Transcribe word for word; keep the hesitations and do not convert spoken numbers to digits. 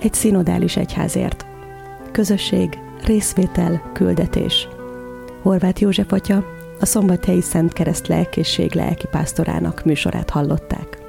egy szinodális egyházért. Közösség, részvétel, küldetés. Horváth József atya, a Szombathelyi Szent Kereszt Lelkészség lelkipásztorának műsorát hallották.